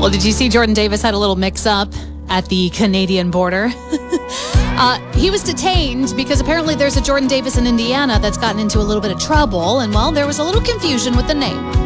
Well, did you see Jordan Davis had a little mix-up at the Canadian border? He was detained because apparently there's a Jordan Davis in Indiana that's gotten into a little bit of trouble, and, well, there was a little confusion with the name.